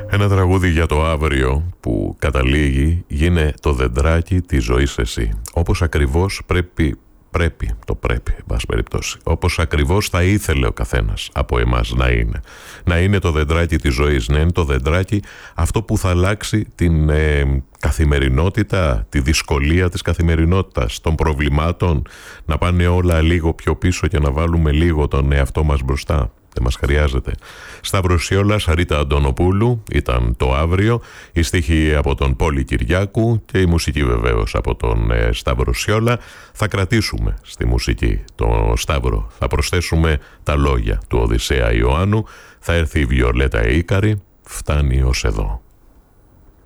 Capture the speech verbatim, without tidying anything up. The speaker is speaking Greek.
Ένα τραγούδι για το αύριο που καταλήγει, γίνε το δεντράκι της ζωής εσύ. Όπως ακριβώς πρέπει, πρέπει, το πρέπει, εν πάση περιπτώσει. Όπως ακριβώς θα ήθελε ο καθένας από εμάς να είναι. Να είναι το δεντράκι της ζωής, να είναι το δεντράκι αυτό που θα αλλάξει την ε, καθημερινότητα, τη δυσκολία της καθημερινότητας, των προβλημάτων, να πάνε όλα λίγο πιο πίσω και να βάλουμε λίγο τον εαυτό μας μπροστά. Δεν μας χρειάζεται. Σταυροσιόλας, Ρίτα Αντωνοπούλου ήταν το αύριο, η στίχη από τον Πόλη Κυριάκου και η μουσική βεβαίως από τον ε, Σταυροσιόλα. Θα κρατήσουμε στη μουσική τον Σταύρο, θα προσθέσουμε τα λόγια του Οδυσσέα Ιωάννου, θα έρθει η Βιολέτα Ίκαρη, φτάνει ως εδώ.